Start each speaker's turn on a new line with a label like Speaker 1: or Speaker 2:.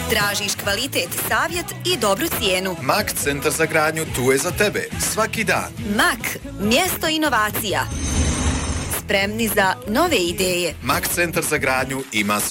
Speaker 1: Tražiš kvalitet, savjet i dobru cijenu.
Speaker 2: Mak Centar za gradnju tu je za tebe. Svaki dan.
Speaker 1: Mak, mjesto inovacija. Spremni za nove ideje.
Speaker 2: Mak Centar za gradnju ima